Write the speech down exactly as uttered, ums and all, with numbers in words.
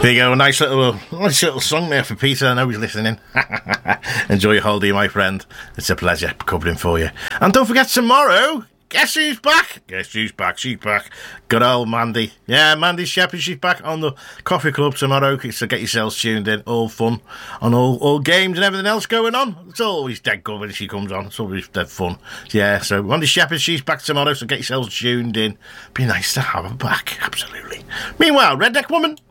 There you go, a nice little, nice little song there for Peter. I know he's listening. Enjoy your holiday, my friend. It's a pleasure covering for you. And don't forget tomorrow, guess who's back? Guess who's back? She's back. Good old Mandy. Yeah, Mandy Shepherd, she's back on the Coffee Club tomorrow. So get yourselves tuned in. All fun and all, all games and everything else going on. It's always dead good when she comes on. It's always dead fun. Yeah, so Mandy Shepherd, she's back tomorrow. So get yourselves tuned in. Be nice to have her back. Absolutely. Meanwhile, Redneck Woman.